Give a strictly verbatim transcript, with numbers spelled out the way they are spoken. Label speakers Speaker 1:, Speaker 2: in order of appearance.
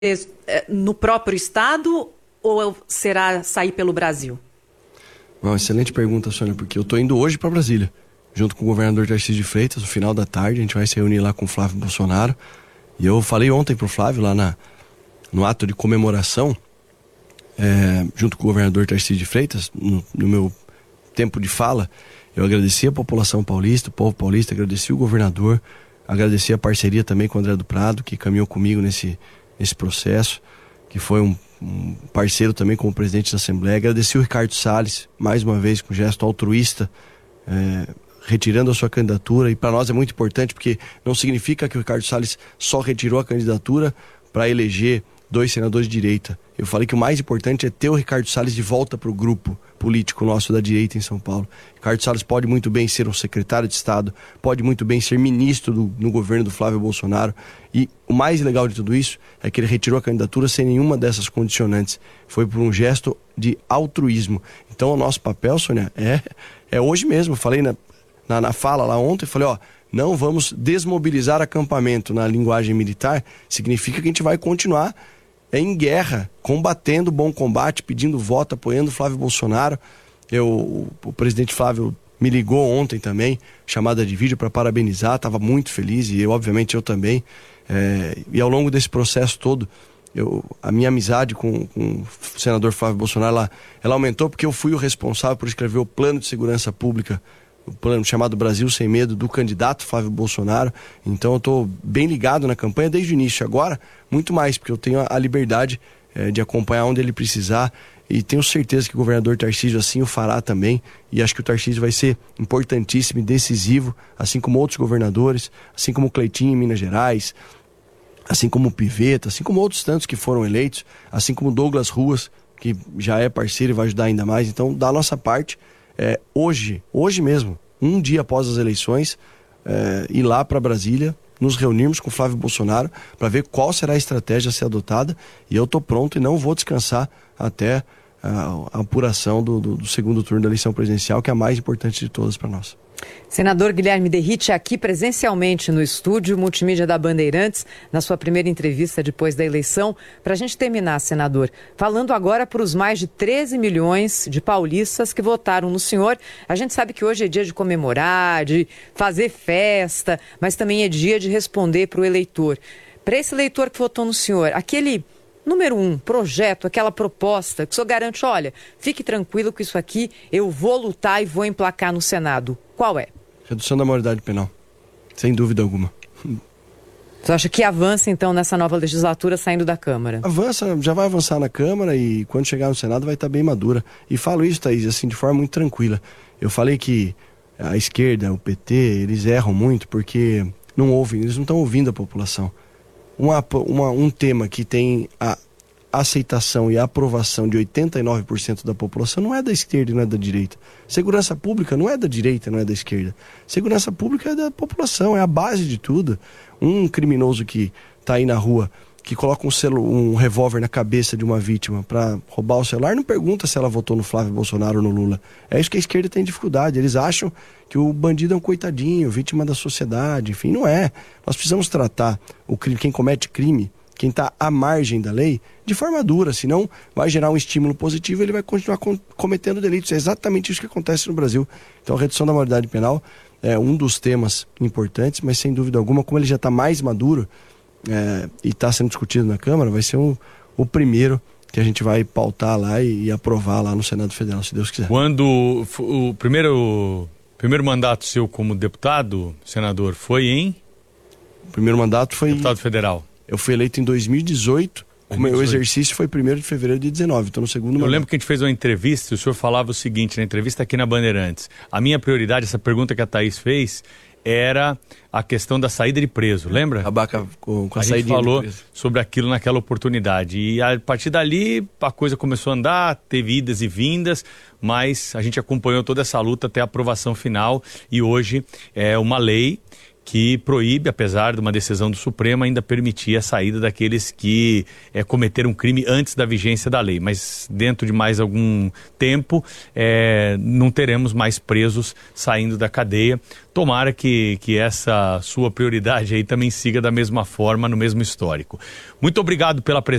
Speaker 1: no próprio estado ou será sair pelo Brasil?
Speaker 2: Uma excelente pergunta, Sônia, porque eu estou indo hoje para Brasília, junto com o governador Tarcísio de Freitas, no final da tarde. A gente vai se reunir lá com o Flávio Bolsonaro. E eu falei ontem pro Flávio, lá na, no ato de comemoração, é, junto com o governador Tarcísio de Freitas, no, no meu tempo de fala, eu agradeci a população paulista, o povo paulista, agradeci o governador, agradeci a parceria também com o André do Prado, que caminhou comigo nesse, nesse processo, que foi um, um parceiro também como presidente da Assembleia. Agradeci o Ricardo Salles, mais uma vez, com gesto altruísta, é, retirando a sua candidatura. E para nós é muito importante, porque não significa que o Ricardo Salles só retirou a candidatura para eleger dois senadores de direita. Eu falei que o mais importante é ter o Ricardo Salles de volta para o grupo político nosso da direita em São Paulo. Ricardo Salles pode muito bem ser um secretário de Estado, pode muito bem ser ministro do, no governo do Flávio Bolsonaro. E o mais legal de tudo isso é que ele retirou a candidatura sem nenhuma dessas condicionantes. Foi por um gesto de altruísmo. Então o nosso papel, Sônia, é, é hoje mesmo. Eu falei na, na, na fala lá ontem, falei, ó, não vamos desmobilizar acampamento na linguagem militar, significa que a gente vai continuar é em guerra, combatendo o bom combate, pedindo voto, apoiando o Flávio Bolsonaro. Eu, o, o presidente Flávio me ligou ontem também, chamada de vídeo para parabenizar, estava muito feliz, e eu, obviamente eu também. É, e ao longo desse processo todo, eu, a minha amizade com, com o senador Flávio Bolsonaro, ela, ela aumentou porque eu fui o responsável por escrever o plano de segurança pública, o plano chamado Brasil Sem Medo, do candidato Flávio Bolsonaro. Então eu estou bem ligado na campanha desde o início. Agora, muito mais, porque eu tenho a liberdade é, de acompanhar onde ele precisar, e tenho certeza que o governador Tarcísio assim o fará também, e acho que o Tarcísio vai ser importantíssimo e decisivo, assim como outros governadores, assim como o Cleitinho em Minas Gerais, assim como o Piveta, assim como outros tantos que foram eleitos, assim como o Douglas Ruas, que já é parceiro e vai ajudar ainda mais. Então, da nossa parte, É, hoje, hoje mesmo, um dia após as eleições, é, ir lá para Brasília, nos reunirmos com o Flávio Bolsonaro para ver qual será a estratégia a ser adotada, e eu estou pronto e não vou descansar até a, a apuração do, do, do segundo turno da eleição presidencial, que é a mais importante de todas para nós.
Speaker 1: Senador Guilherme Derrite, aqui presencialmente no estúdio Multimídia da Bandeirantes, na sua primeira entrevista depois da eleição. Para a gente terminar, senador, falando agora para os mais de treze milhões de paulistas que votaram no senhor. A gente sabe que hoje é dia de comemorar, de fazer festa, mas também é dia de responder para o eleitor. Para esse eleitor que votou no senhor, aquele número um, projeto, aquela proposta que o senhor garante, olha, fique tranquilo que isso aqui eu vou lutar e vou emplacar no Senado. Qual é?
Speaker 2: Redução da maioridade penal, sem dúvida alguma.
Speaker 1: Você acha que avança então nessa nova legislatura saindo da Câmara?
Speaker 2: Avança, já vai avançar na Câmara, e quando chegar no Senado vai estar bem madura. E falo isso, Thaís, assim, de forma muito tranquila. Eu falei que a esquerda, o P T, eles erram muito porque não ouvem, eles não estão ouvindo a população. Uma, uma, um tema que tem a aceitação e a aprovação de oitenta e nove por cento da população não é da esquerda e não é da direita. Segurança pública não é da direita, não é da esquerda. Segurança pública é da população, é a base de tudo. Um criminoso que está aí na rua, que coloca um, celu, um revólver na cabeça de uma vítima para roubar o celular, não pergunta se ela votou no Flávio Bolsonaro ou no Lula. É isso que a esquerda tem dificuldade. Eles acham que o bandido é um coitadinho, vítima da sociedade, enfim, não é. Nós precisamos tratar o crime, quem comete crime, quem está à margem da lei, de forma dura, senão vai gerar um estímulo positivo e ele vai continuar com, cometendo delitos. É exatamente isso que acontece no Brasil. Então a redução da maioridade penal é um dos temas importantes, mas sem dúvida alguma, como ele já está mais maduro, É, e está sendo discutido na Câmara, vai ser o, o primeiro que a gente vai pautar lá e, e aprovar lá no Senado Federal, se Deus quiser.
Speaker 3: Quando o primeiro, primeiro mandato seu como deputado, senador, foi em?
Speaker 2: O primeiro mandato foi...
Speaker 3: Deputado federal.
Speaker 2: Eu fui eleito em dois mil e dezoito, o meu exercício foi primeiro de fevereiro de dezenove, então no segundo mandato.
Speaker 3: Eu lembro que a gente fez uma entrevista e o senhor falava o seguinte, na entrevista aqui na Bandeirantes: a minha prioridade, essa pergunta que a Thaís fez, era a questão da saída de preso, lembra?
Speaker 2: Acabar com, com a,
Speaker 3: a
Speaker 2: saída
Speaker 3: gente falou sobre aquilo naquela oportunidade, e a partir dali a coisa começou a andar, teve idas e vindas, mas a gente acompanhou toda essa luta até a aprovação final, e hoje é uma lei que proíbe, apesar de uma decisão do Supremo, ainda permitir a saída daqueles que é, cometeram crime antes da vigência da lei. Mas dentro de mais algum tempo, é, não teremos mais presos saindo da cadeia. Tomara que, que essa sua prioridade aí também siga da mesma forma, no mesmo histórico. Muito obrigado pela presença.